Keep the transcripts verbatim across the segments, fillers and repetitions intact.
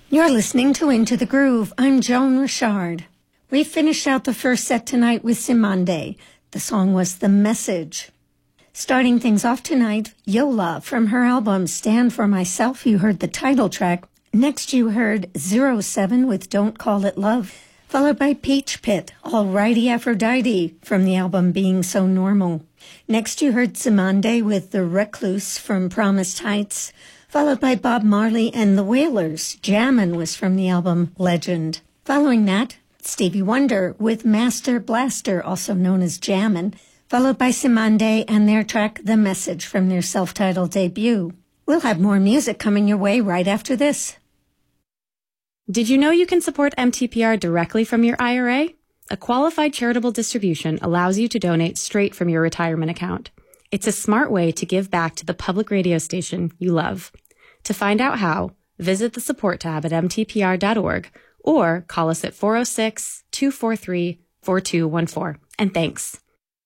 You're listening to Into the Groove. I'm Joan Richard. We finished out the first set tonight with Simande. The song was The Message. Starting things off tonight, Yola from her album Stand For Myself. You heard the title track. Next you heard Zero Seven with Don't Call It Love, followed by Peach Pit, Alrighty Aphrodite from the album Being So Normal. Next you heard Simande with The Recluse from Promised Heights, followed by Bob Marley and the Wailers. Jammin' was from the album Legend. Following that, Stevie Wonder with Master Blaster, also known as Jammin', followed by Simande and their track The Message from their self-titled debut. We'll have more music coming your way right after this. Did you know you can support M T P R directly from your I R A? A qualified charitable distribution allows you to donate straight from your retirement account. It's a smart way to give back to the public radio station you love. To find out how, visit the support tab at m t p r dot org or call us at four oh six, two four three, four two one four. And thanks.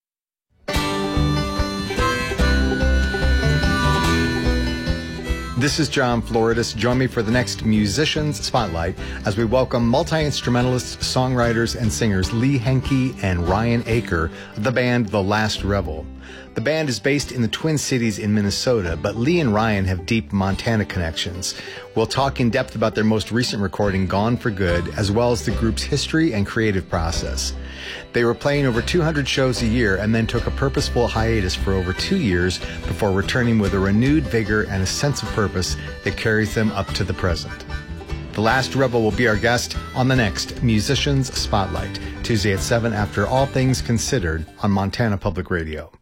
This is John Floridis. Join me for the next Musicians Spotlight as we welcome multi-instrumentalists, songwriters, and singers Lee Henke and Ryan Aker of the band The Last Rebel. The band is based in the Twin Cities in Minnesota, but Lee and Ryan have deep Montana connections. We'll talk in depth about their most recent recording, Gone for Good, as well as the group's history and creative process. They were playing over two hundred shows a year and then took a purposeful hiatus for over two years before returning with a renewed vigor and a sense of purpose that carries them up to the present. The Last Rebel will be our guest on the next Musicians Spotlight, Tuesday at seven after All Things Considered on Montana Public Radio.